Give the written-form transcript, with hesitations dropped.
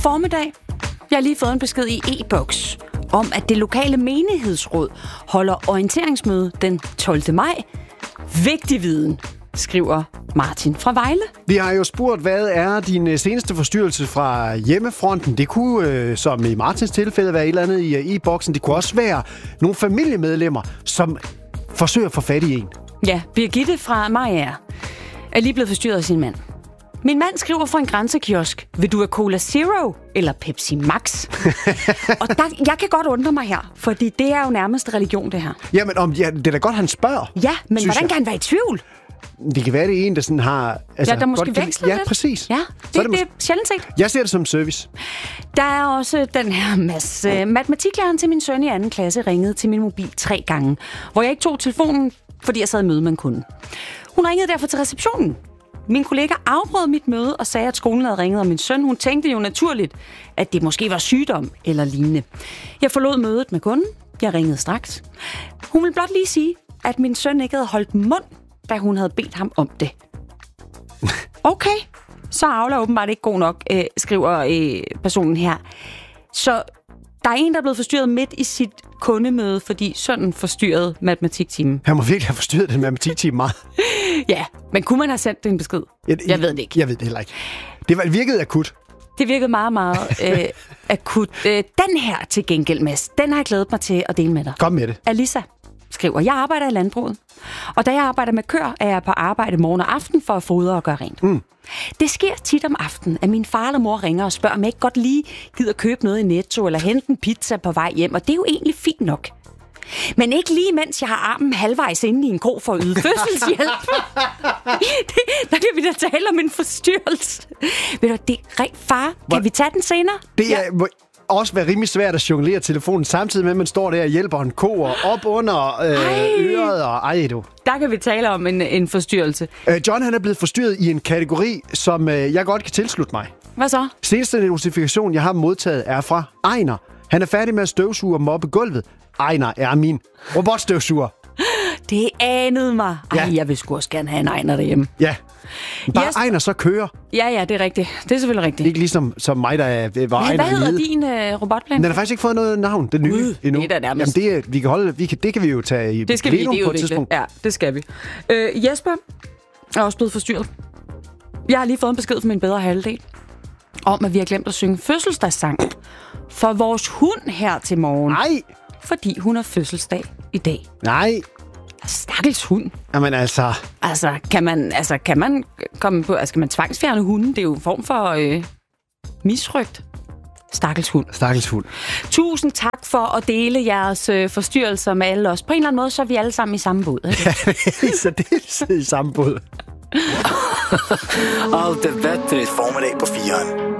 formiddag. Jeg har lige fået en besked i e-boks om, at det lokale menighedsråd holder orienteringsmøde den 12. maj. Vigtig viden, skriver Martin fra Vejle. Vi har jo spurgt, hvad er din seneste forstyrrelse fra hjemmefronten? Det kunne, som i Martins tilfælde, være et eller andet i e-boksen. Det kunne også være nogle familiemedlemmer, som forsøger at få fat i en. Ja, Birgitte fra Maja er lige blevet forstyrret af sin mand. Min mand skriver fra en grænsekiosk: vil du have Cola Zero eller Pepsi Max? Og jeg kan godt undre mig her, fordi det er jo nærmest religion, det her. Jamen, det er da godt, han spørger. Ja, men hvordan kan han være i tvivl? Det kan være, det er en, der sådan har... Altså, der måske veksler lidt. Ja, præcis. Ja, det er sjældent set. Jeg ser det som service. Der er også den her masse. Matematiklæreren til min søn i 2. klasse ringede til min mobil 3 gange, hvor jeg ikke tog telefonen, fordi jeg sad i møde med en kunde. Hun ringede derfor til receptionen. Min kollega afbrød mit møde og sagde, at skolen havde ringet, og min søn, hun tænkte jo naturligt, at det måske var sygdom eller lignende. Jeg forlod mødet med kunden. Jeg ringede straks. Hun ville blot lige sige, at min søn ikke havde holdt mund, da hun havde bedt ham om det. Okay, så er Aula åbenbart ikke god nok, skriver personen her. Så der er en, der er blevet forstyrret midt i sit kundemøde, fordi sønnen forstyrrede matematiktimen. Han må virkelig have forstyrret den matematiktimen meget. Ja, men kunne man have sendt en besked? Jeg ved det ikke. Jeg ved det heller ikke. Det virkede akut. Det virkede meget, meget akut. Den her til gengæld, Mads, den har jeg glædet mig til at dele med dig. Kom med det. Alisa skriver: jeg arbejder i landbruget, og da jeg arbejder med køer, er jeg på arbejde morgen og aften for at fodre og gøre rent. Det sker tit om aftenen, at min far eller mor ringer og spørger, om jeg ikke godt lige gider købe noget i Netto eller hente en pizza på vej hjem, og det er jo egentlig fint nok. Men ikke lige mens jeg har armen halvvejs inde i en krog for at yde fødselshjælp. Der kan vi da tale om en forstyrrelse. Ved du, det er far. Kan vi tage den senere? Det må også være rimelig svært at jonglere telefonen, samtidig med, at man står der og hjælper en ko og op under øret. Og du. Der kan vi tale om en forstyrrelse. John, han er blevet forstyrret i en kategori, som jeg godt kan tilslutte mig. Hvad så? Seneste notifikation, jeg har modtaget, er fra Ejner. Han er færdig med at støvsuge og moppe gulvet. Ejner er min robotstøvsuger. Det anede mig. Ja. Jeg vil sgu også gerne have en Ejner derhjemme. Ja. Bare Ejner så kører. Ja, det er rigtigt. Det er selvfølgelig rigtigt. Ikke ligesom som mig, der var Ejner. Hvad hedder din robotplan? Den har faktisk ikke fået noget navn. Den nye endnu. Det er der nærmest. Jamen, det kan vi jo tage i plenum på et tidspunkt. Ja, det skal vi. Jesper er også blevet forstyrret. Jeg har lige fået en besked fra min bedre halvdel om, at vi har glemt at synge fødselsdagssang for vores hund her til morgen. Nej! Fordi hun har fødselsdag i dag. Nej! Stakkels hund. Jamen altså... Kan man komme på... Altså, kan man tvangsfjerne hunden? Det er jo en form for misrygt. Stakkels hund. Stakkels hund. Tusind tak for at dele jeres forstyrrelser med alle os. På en eller anden måde, så er vi alle sammen i samme båd. Så det er i samme båd. Allt är bättre. Formiddag på 4.